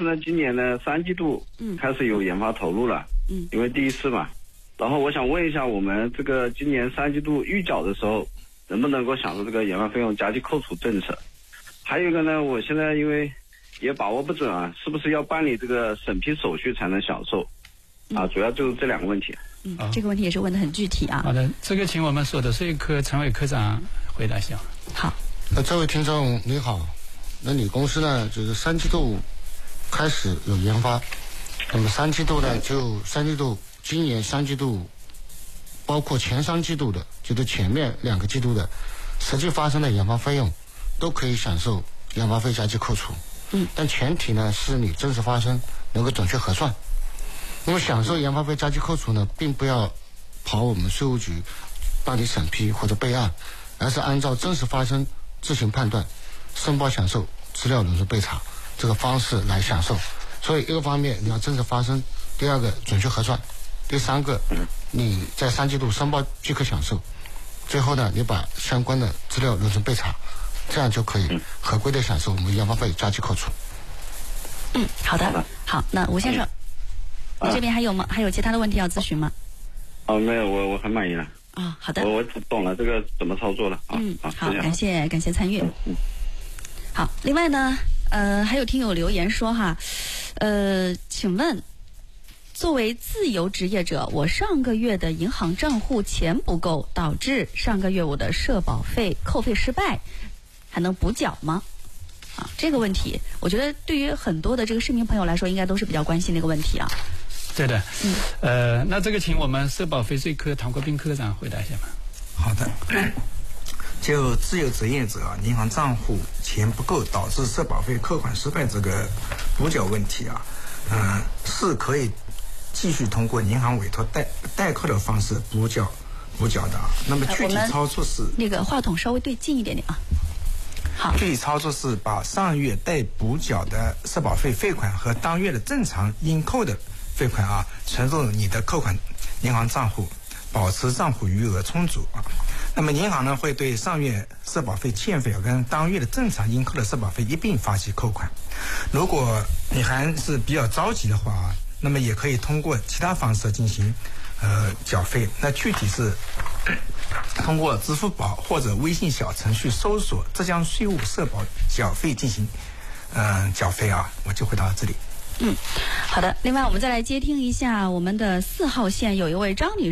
是呢，今年呢3季度开始有研发投入了，因为第一次嘛。然后我想问一下，我们这个今年3季度预缴的时候，能不能够享受这个研发费用加计扣除政策？还有一个呢，我现在因为也把握不准啊，是不是要办理这个审批手续才能享受？主要就是这2个问题。 这个问题也是问得很具体啊。 好的，这个请我们所得税科陈伟科长回答一下。 好， 这位听众你好，那你公司呢就是3季度开始有研发，那么3季度呢就3季度，今年3季度包括前3季度的，就是前面2个季度的实际发生的研发费用都可以享受研发费加计扣除。但前提呢是你真实发生能够准确核算。那么享受研发费加计扣除呢，并不要跑我们税务局办理审批或者备案，而是按照真实发生自行判断、申报享受、资料轮顺备查这个方式来享受。所以一个方面你要真实发生，第二个准确核算，第三个你在3季度申报即可享受，最后呢你把相关的资料轮顺备查，这样就可以合规的享受我们研发费加计扣除。 好的，好，那吴先生，你这边还有吗？还有其他的问题要咨询吗？ 没有，我很满意了。 好的， 我懂了这个怎么操作了。 好，感谢参与。好，另外呢，还有听友留言说哈，请问，作为自由职业者，我上个月的银行账户钱不够，导致上个月我的社保费扣费失败，还能补缴吗？这个问题，我觉得对于很多的这个市民朋友来说，应该都是比较关心的一个问题啊。 对的，那这个请我们社保费税科唐国斌科长回答一下吧。 好的，就自由职业者银行账户钱不够导致社保费扣款失败这个补缴问题是可以继续通过银行委托代扣的方式补缴的。那么具体操作是那个话筒稍微对近一点点啊。好， 具体操作是把上月待补缴的社保费费款和当月的正常应扣的费款存入你的扣款银行账户，保持账户余额充足那么银行呢会对上月社保费欠费跟当月的正常应扣的社保费一并发起扣款。如果你还是比较着急的话那么也可以通过其他方式进行缴费。那具体是通过支付宝或者微信小程序搜索浙江税务社保缴费进行缴费我就回答到这里。 好的。另外我们再来接听一下我们的4号线，有一位张女士。